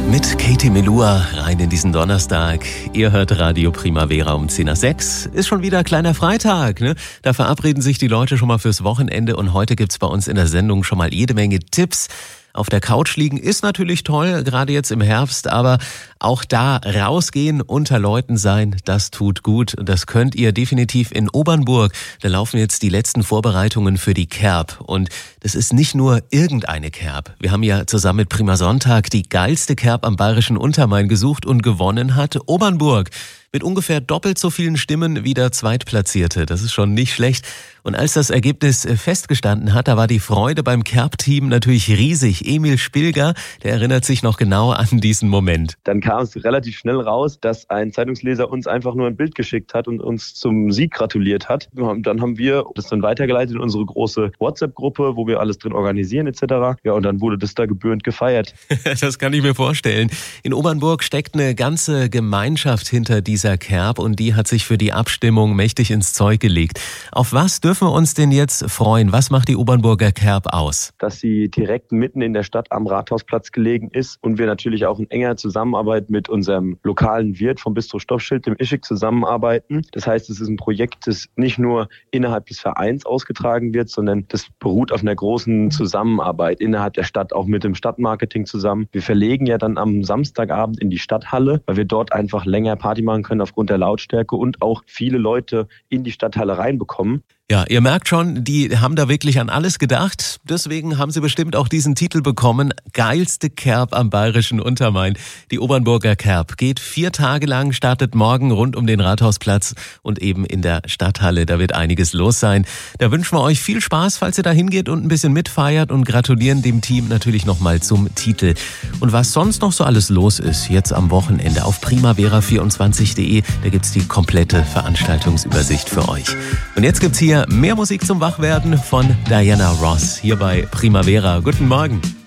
Mit Katie Melua rein in diesen Donnerstag. Ihr hört Radio Primavera um 10:06. Ist schon wieder kleiner Freitag, ne? Da verabreden sich die Leute schon mal fürs Wochenende und heute gibt's bei uns in der Sendung schon mal jede Menge Tipps. Auf der Couch liegen ist natürlich toll, gerade jetzt im Herbst, aber auch da rausgehen, unter Leuten sein, das tut gut. Das könnt ihr definitiv in Obernburg. Da laufen jetzt die letzten Vorbereitungen für die Kerb. Und das ist nicht nur irgendeine Kerb. Wir haben ja zusammen mit Prima Sonntag die geilste Kerb am Bayerischen Untermain gesucht und gewonnen hat Obernburg. Mit ungefähr doppelt so vielen Stimmen wie der Zweitplatzierte. Das ist schon nicht schlecht. Und als das Ergebnis festgestanden hat, da war die Freude beim Kerb-Team natürlich riesig. Emil Spilger, der erinnert sich noch genau an diesen Moment. Dann kam es relativ schnell raus, dass ein Zeitungsleser uns einfach nur ein Bild geschickt hat und uns zum Sieg gratuliert hat. Dann haben wir das dann weitergeleitet in unsere große WhatsApp-Gruppe, wo wir alles drin organisieren etc. Ja, und dann wurde das da gebührend gefeiert. Das kann ich mir vorstellen. In Obernburg steckt eine ganze Gemeinschaft hinter dieser Kerb und die hat sich für die Abstimmung mächtig ins Zeug gelegt. Auf was dürfen wir uns denn jetzt freuen? Was macht die Obernburger Kerb aus? Dass sie direkt mitten in der Stadt am Rathausplatz gelegen ist und wir natürlich auch in enger Zusammenarbeit mit unserem lokalen Wirt vom Bistro Stoffschild, dem Ischik, zusammenarbeiten. Das heißt, es ist ein Projekt, das nicht nur innerhalb des Vereins ausgetragen wird, sondern das beruht auf einer großen Zusammenarbeit innerhalb der Stadt, auch mit dem Stadtmarketing zusammen. Wir verlegen ja dann am Samstagabend in die Stadthalle, weil wir dort einfach länger Party machen können aufgrund der Lautstärke und auch viele Leute in die Stadthalle reinbekommen. Ja, ihr merkt schon, die haben da wirklich an alles gedacht. Deswegen haben sie bestimmt auch diesen Titel bekommen. Geilste Kerb am Bayerischen Untermain. Die Obernburger Kerb geht 4 Tage lang, startet morgen rund um den Rathausplatz und eben in der Stadthalle. Da wird einiges los sein. Da wünschen wir euch viel Spaß, falls ihr da hingeht und ein bisschen mitfeiert und gratulieren dem Team natürlich nochmal zum Titel. Und was sonst noch so alles los ist, jetzt am Wochenende auf primavera24.de, da gibt's die komplette Veranstaltungsübersicht für euch. Und jetzt gibt's hier mehr Musik zum Wachwerden von Diana Ross hier bei Primavera. Guten Morgen.